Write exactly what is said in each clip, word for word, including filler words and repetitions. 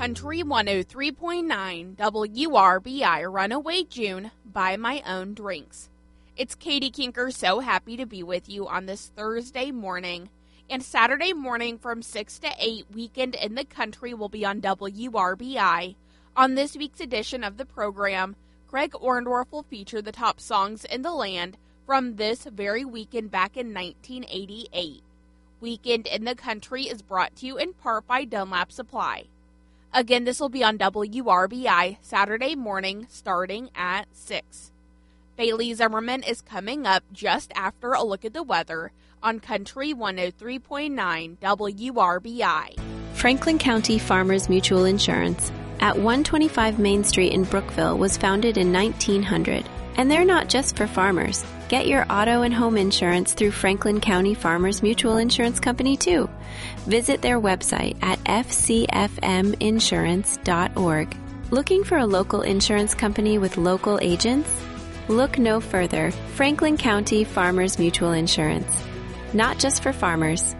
Country one oh three point nine W R B I Runaway June Buy My Own Drinks. It's Katie Kinker, so happy to be with you on this Thursday morning. And Saturday morning from six to eight, Weekend in the Country will be on W R B I. On this week's edition of the program, Greg Orndorff will feature the top songs in the land from this very weekend back in nineteen eighty-eight. Weekend in the Country is brought to you in part by Dunlap Supply. Again, this will be on W R B I Saturday morning starting at six. Bailey Zimmerman is coming up just after a look at the weather on Country one oh three point nine W R B I. Franklin County Farmers Mutual Insurance at one twenty-five Main Street in Brookville was founded in nineteen hundred. And they're not just for farmers. Get your auto and home insurance through Franklin County Farmers Mutual Insurance Company, too. Visit their website at f c f m insurance dot org. Looking for a local insurance company with local agents? Look no further. Franklin County Farmers Mutual Insurance. Not just for farmers.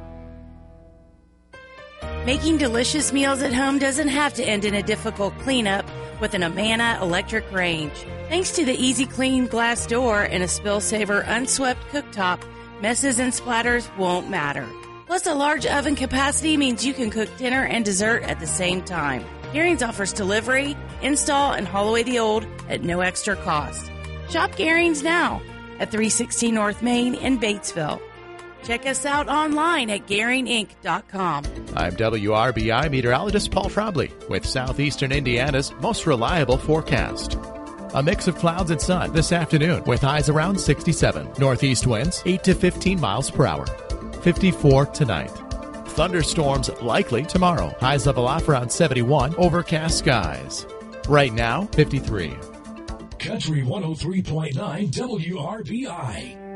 Making delicious meals at home doesn't have to end in a difficult cleanup with an Amana electric range. Thanks to the Easy Clean glass door and a Spill Saver unswept cooktop, messes and splatters won't matter. Plus, a large oven capacity means you can cook dinner and dessert at the same time. Gearing's offers delivery, install, and haul away the old at no extra cost. Shop Gearing's now at three sixteen North Main in Batesville. Check us out online at Gearing Inc dot com. I'm W R B I meteorologist Paul Frobley with Southeastern Indiana's most reliable forecast. A mix of clouds and sun this afternoon with highs around sixty-seven. Northeast winds eight to fifteen miles per hour. fifty-four tonight. Thunderstorms likely tomorrow. Highs level off around seventy-one. Overcast skies. Right now, fifty-three. Country one oh three point nine W R B I.